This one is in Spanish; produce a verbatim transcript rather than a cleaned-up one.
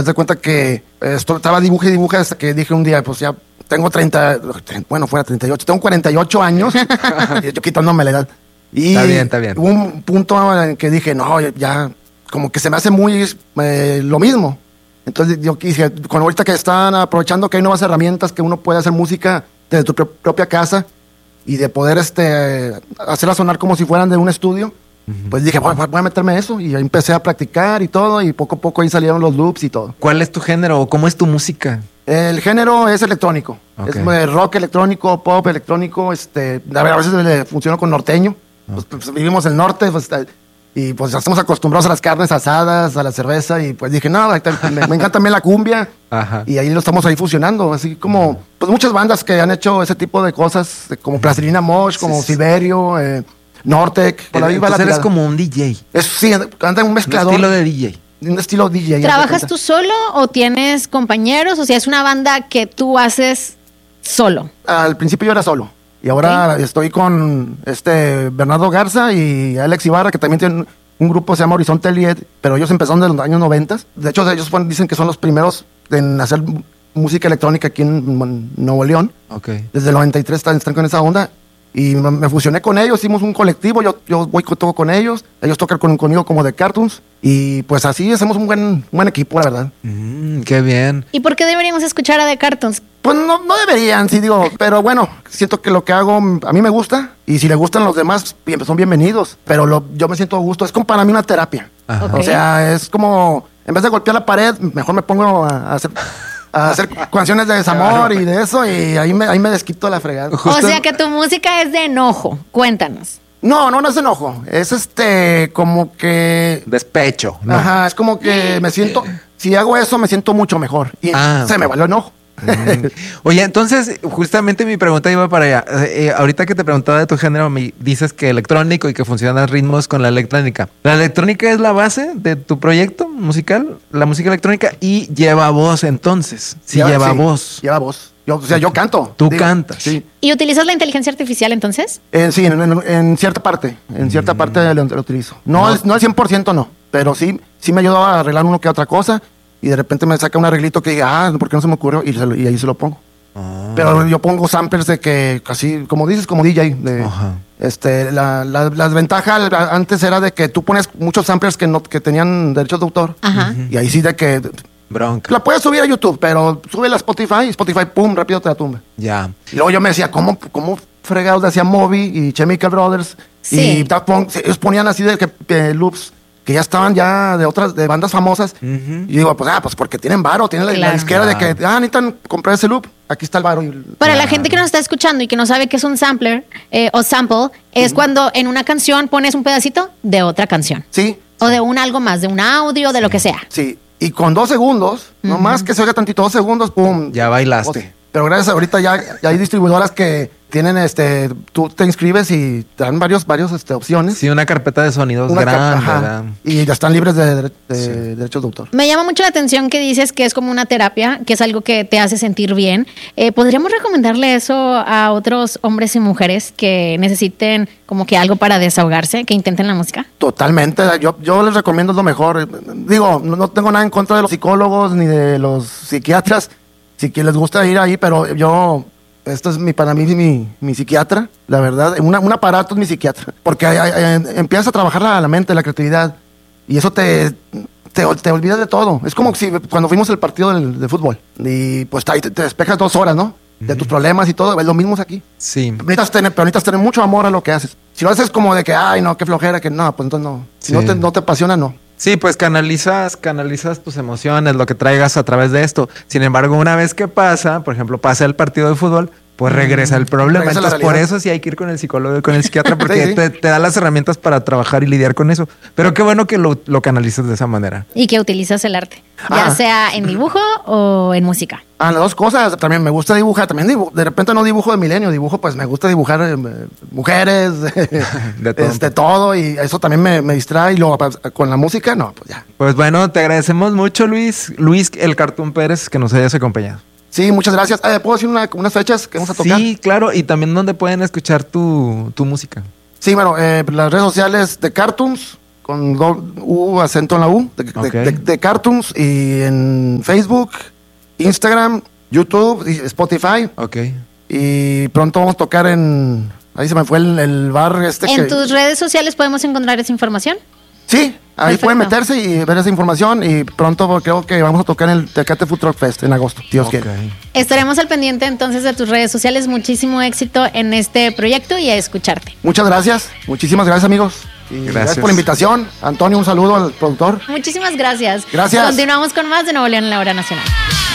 de cuenta que eh, esto- estaba dibuje y dibuje hasta que dije un día, pues ya tengo treinta, bueno, fuera treinta y ocho, tengo cuarenta y ocho años, yo quitándome la edad. Y Está bien, está bien. hubo un punto en que dije, no, ya, como que se me hace muy eh, lo mismo. Entonces yo quise, con ahorita que están aprovechando que hay nuevas herramientas, que uno puede hacer música desde tu pro- propia casa y de poder este, hacerla sonar como si fueran de un estudio, uh-huh. Pues dije, voy, voy a meterme eso y ahí empecé a practicar y todo y poco a poco ahí salieron los loops y todo. ¿Cuál es tu género o cómo es tu música? El género es electrónico, Okay. es eh, rock electrónico, pop electrónico, este, a ver, a veces le funciona con norteño, okay. pues, pues, vivimos el norte, pues, y pues estamos acostumbrados a las carnes asadas, a la cerveza, y pues dije, no, me, me encanta también la cumbia, Ajá. Y ahí lo estamos ahí fusionando, así como, pues muchas bandas que han hecho ese tipo de cosas, como Plastilina Mosh, como sí, sí. Siberio, eh, Nortec, por ahí va la Entonces eres tirada. como un D J. Es, sí, anda un mezclador. Un estilo de D J. Un estilo D J. ¿Trabajas tú solo o tienes compañeros? O sea, es una banda que tú haces solo. Al principio yo era solo. Y ahora ¿sí? Estoy con este Bernardo Garza y Alex Ibarra, que también tienen un grupo que se llama Horizonte Lied, pero ellos empezaron en los años noventa. De hecho, ellos dicen que son los primeros en hacer música electrónica aquí en Nuevo León. Okay. Desde el noventa y tres están, están con esa onda. Y me, me fusioné con ellos, hicimos un colectivo, yo, yo voy con, todo con ellos, ellos tocan con, conmigo como de Cartoons, y pues así hacemos un buen, un buen equipo, la verdad. Mm, qué bien. ¿Y por qué deberíamos escuchar a The Cartoons? Pues no, no deberían, sí digo, pero bueno, siento que lo que hago a mí me gusta, y si le gustan los demás, son bienvenidos, pero lo, yo me siento a gusto, es como para mí una terapia. Okay. O sea, es como, en vez de golpear la pared, mejor me pongo a, a hacer... a hacer canciones de desamor y de eso, y ahí me, ahí me desquito la fregada. Justo. O sea que tu música es de enojo, cuéntanos. No, no, no es enojo, es este, como que... Despecho, ¿no? Ajá, es como que me siento, si hago eso me siento mucho mejor, y ah, se okay. me va el enojo. Mm. Oye, entonces, justamente mi pregunta iba para allá. Eh, eh, ahorita que te preguntaba de tu género, me dices que electrónico y que funcionan ritmos con la electrónica. ¿La electrónica es la base de tu proyecto musical? ¿La música electrónica? Y lleva voz, entonces. Sí, lleva, lleva sí, voz. Lleva voz. Yo, o sea, yo canto. Tú digo, cantas. Sí. ¿Y utilizas la inteligencia artificial entonces? Eh, sí, en, en, en cierta parte. En cierta mm. parte lo, lo utilizo. No, no. Es, no al cien por ciento no, pero sí, sí me ayudó a arreglar uno que otra cosa. Y de repente me saca un arreglito que diga, ah, ¿por qué no se me ocurrió? Y, se lo, y ahí se lo pongo. Ah. Pero yo pongo samplers de que, casi, como dices, como D J. De, este, la, la, la desventaja antes era de que tú pones muchos samplers que, no, que tenían derechos de autor. Ajá. Y ahí sí de que... Bronca. La puedes subir a YouTube, pero sube a Spotify y Spotify, pum, rápido te la tumba. Ya. Y luego yo me decía, ¿cómo, cómo fregados hacía Moby y Chemical Brothers? Sí. Y Daft Punk, ellos ponían así de que eh, loops que ya estaban ya de otras, de bandas famosas. Uh-huh. Y digo, pues, ah, pues porque tienen varo, tienen claro. la, la disquera claro. de que, ah, necesitan comprar ese loop, aquí está el varo. Y, Para claro. la gente que nos está escuchando y que no sabe qué es un sampler eh, o sample, es uh-huh. cuando en una canción pones un pedacito de otra canción. Sí. O de un algo más, de un audio, de sí. lo que sea. Sí. Y con dos segundos, uh-huh. nomás que se oiga tantito, dos segundos, pum. Ya bailaste. Pero gracias, ahorita ya, ya hay distribuidoras que tienen, este, tú te inscribes y te dan varios, varios, este, opciones. Sí, una carpeta de sonidos una grande. Car- y ya están libres de, de, de sí. derechos de autor. Me llama mucho la atención que dices que es como una terapia, que es algo que te hace sentir bien. Eh, ¿Podríamos recomendarle eso a otros hombres y mujeres que necesiten como que algo para desahogarse, que intenten la música? Totalmente, yo, yo les recomiendo lo mejor. Digo, no, no tengo nada en contra de los psicólogos ni de los psiquiatras, si que les gusta ir ahí, pero yo... Esto es mi, para mí mi, mi psiquiatra, la verdad. Una, un aparato es mi psiquiatra. Porque hay, hay, hay, empiezas a trabajar la, la mente, la creatividad. Y eso te, te, te olvidas de todo. Es como si cuando fuimos al partido del, de fútbol. Y pues ahí te, te despejas dos horas, ¿no? De tus problemas y todo. Es lo mismo aquí. Sí. Necesitas tener, pero necesitas tener mucho amor a lo que haces. Si lo haces como de que, ay, no, qué flojera, que no, pues entonces no. Si sí. no, te, no te apasiona, no. Sí, pues canalizas, canalizas tus emociones, lo que traigas a través de esto. Sin embargo, una vez que pasa, por ejemplo, pasa el partido de fútbol, pues regresa el problema. Regresa Entonces, por eso sí hay que ir con el psicólogo y con el psiquiatra, porque sí, sí. Te, te da las herramientas para trabajar y lidiar con eso. Pero qué bueno que lo, lo canalizas de esa manera. Y que utilizas el arte, ya ah. sea en dibujo o en música. Ah, las dos cosas. También me gusta dibujar. También dibujo. De repente no dibujo de milenio, dibujo, pues me gusta dibujar eh, mujeres, de, todo. de todo. Y eso también me, me distrae. Y luego con la música, no, pues ya. Pues bueno, te agradecemos mucho, Luis. Luis, el Cartoon Pérez, que nos hayas acompañado. Sí, muchas gracias. Eh, ¿Puedo decir una, unas fechas que vamos a tocar? Sí, claro. Y también dónde pueden escuchar tu, tu música. Sí, bueno, eh, las redes sociales de Cartoons, con do, U, acento en la U, de, Okay. de, de, de Cartoons, y en Facebook, Instagram, YouTube, y Spotify. Ok. Y pronto vamos a tocar en... Ahí se me fue el, el bar este ¿En que... tus redes sociales podemos encontrar esa información? Sí, ahí Perfecto. pueden meterse y ver esa información. Y pronto creo que vamos a tocar en el Tecate Food Truck Fest en agosto, Dios Ok. quiere. Estaremos al pendiente entonces de tus redes sociales. Muchísimo éxito en este proyecto y a escucharte. Muchas gracias, muchísimas gracias, amigos. Y gracias. gracias por la invitación. Antonio, un saludo al productor. Muchísimas gracias. Gracias. Continuamos con más de Nuevo León en la Hora Nacional.